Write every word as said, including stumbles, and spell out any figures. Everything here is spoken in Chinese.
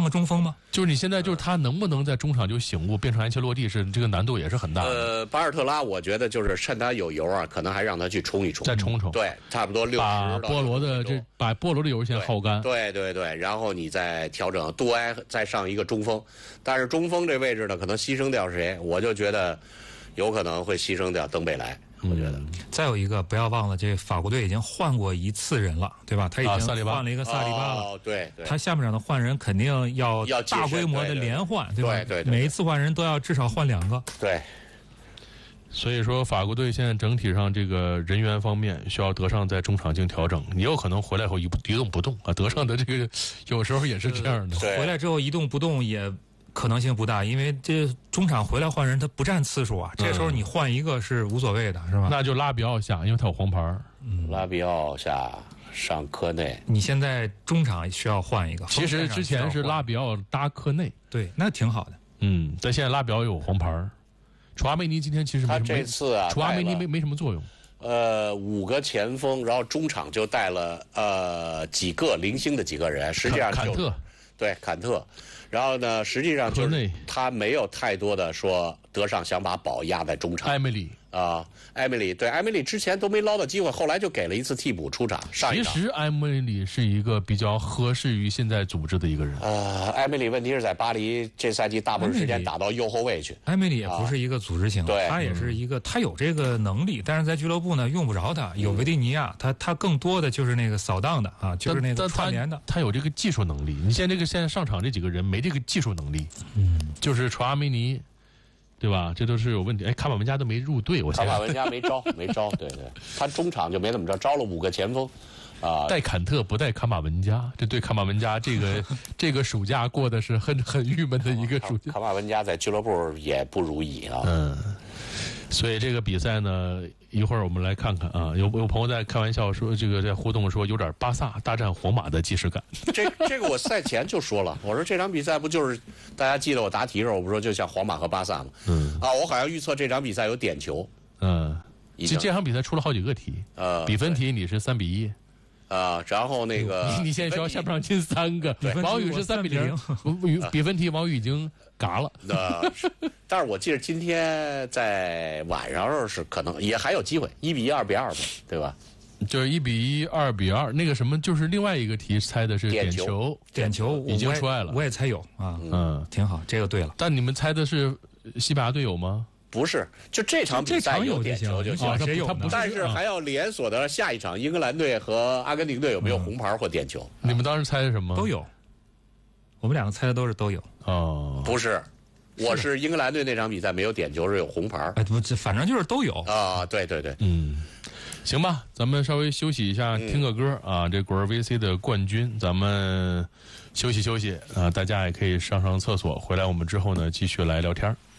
个中锋吗？ 就是你现在就是他能不能在中场就醒悟，变成安切洛蒂，是这个难度也是很大的。 呃，巴尔特拉，我觉得就是趁他有油啊，可能还让他去冲一冲， 再冲冲。 对，差不多六十。 把波罗的这把波罗的油先耗干。 对对对，然后你再调整杜埃，再上一个中锋。但是中锋这位置呢，可能牺牲掉谁？我就觉得有可能会牺牲掉登贝莱。我觉得， 再有一个不要忘了，这法国队已经换过一次人了，对吧？他已经换了一个萨利巴了。 哦，对对。 他下半场的换人肯定要大规模的连换， 对吧？ 对对。 每一次换人都要至少换两个。 对。 所以说，法国队现在整体上这个人员方面需要德尚在中场进行调整。你有可能回来后一一动不动啊，德尚的这个有时候也是这样的。 呃、回来之后一动不动也。可能性不大，因为这中场回来换人，他不占次数啊。这时候你换一个是无所谓的，是吧？ 那就拉比奥下，因为他有黄牌。 嗯，拉比奥下上科内。 你现在中场需要换一个。 其实之前是拉比奥搭科内， 对，那挺好的。 嗯，但现在拉比奥有黄牌。楚阿梅尼今天其实没什么， 他这次啊， 楚阿梅尼没没什么作用。 呃，五个前锋，然后中场就带了呃几个零星的几个人，实际上坎特。 对，坎特，然后呢，实际上就是他没有太多的说德尚想把宝压在中场。 艾梅里啊，艾梅里对艾梅里之前都没捞到机会，后来就给了一次替补出场。上一场其实艾梅里是一个比较合适于现在组织的一个人。 呃，艾梅里问题是在巴黎这赛季大部分时间打到右后卫去。 艾梅里也不是一个组织型， 啊、对， 他也是一个他有这个能力，但是在俱乐部呢用不着他。有维蒂尼亚，他他更多的就是那个扫荡的啊，就是那个串联的。 他有这个技术能力。你现在这个现在上场这几个人没这个技术能力，嗯，就是楚阿梅尼。对吧？这都是有问题。哎，卡马文加都没入队，我卡马文加没招，没招。对对，他中场就没怎么着，招了五个前锋，啊、呃， 带坎特不带卡马文加，这对卡马文加这个这个暑假过的是很很郁闷的一个暑假。 卡马文加在俱乐部也不如意啊。 嗯，所以这个比赛呢，一会儿我们来看看啊。有有朋友在开玩笑说，这个在互动说有点巴萨大战皇马的既视感。 这这个我赛前就说了，我说这场比赛不就是大家记得我答题时候我不说就像皇马和巴萨吗？嗯啊，我好像预测这场比赛有点球。 嗯，这这场比赛出了好几个题，呃，比分题你是三比一。 啊、呃，然后那个你你现在需要下半场进三个，王宇是三比零，比分题王宇已经嘎了。 呃，但是我记得今天在晚上是可能也还有机会，一比一、二比二的，对吧？ 就是一比一、二比二，那个什么，就是另外一个题猜的是点球， 点球已经出来了， 我也猜有啊，嗯，挺好，这个对了。 但你们猜的是西班牙队友吗？ 不是，就这场比赛有点球就行， 谁有？ 但是还要连锁的下一场，英格兰队和阿根廷队有没有红牌或点球？ 你们当时猜的什么？ 都有，我们两个猜的都是都有。 哦， 不是，我是英格兰队那场比赛没有点球，是有红牌。 哎，不，这反正就是都有啊。对对对， 嗯。行吧，咱们稍微休息一下，听个歌、嗯、啊。这果儿 V C 的冠军，咱们休息休息啊。大家也可以上上厕所，回来我们之后呢继续来聊天。